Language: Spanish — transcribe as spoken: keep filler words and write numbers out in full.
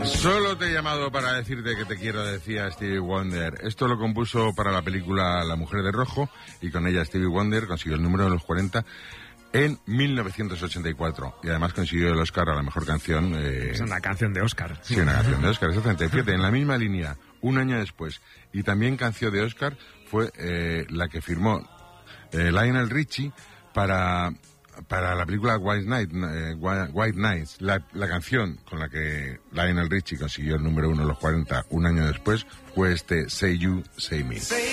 Solo te he llamado para decirte que te quiero, decía Stevie Wonder. Esto lo compuso para la película La Mujer de Rojo y con ella Stevie Wonder consiguió el número de los cuarenta en mil novecientos ochenta y cuatro. Y además consiguió el Oscar a la mejor canción. Eh... Es una canción de Oscar. Sí, una canción de Oscar, exactamente. Fíjate, en la misma línea, un año después, y también canción de Oscar, fue eh, la que firmó eh, Lionel Richie para... para la película White Night, eh, White Nights. La, la canción con la que Lionel Richie consiguió el número uno en los cuarenta un año después fue este Say You, Say Me.